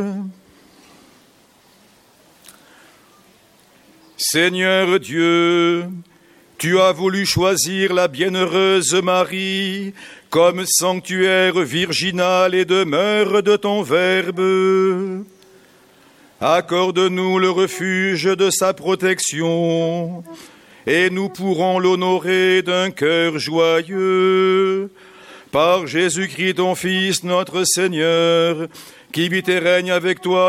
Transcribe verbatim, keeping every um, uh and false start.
Seigneur Dieu, tu as voulu choisir la bienheureuse Marie comme sanctuaire virginal et demeure de ton Verbe. Accorde-nous le refuge de sa protection, et nous pourrons l'honorer d'un cœur joyeux. Par Jésus-Christ, ton Fils, notre Seigneur, qui vit et règne avec toi